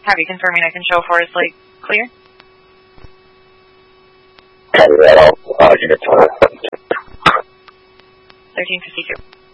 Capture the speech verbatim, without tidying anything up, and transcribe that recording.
have you confirming I can show Forest Lake clear? Copy that. I'll uh, give it to her. thirteen fifty-two.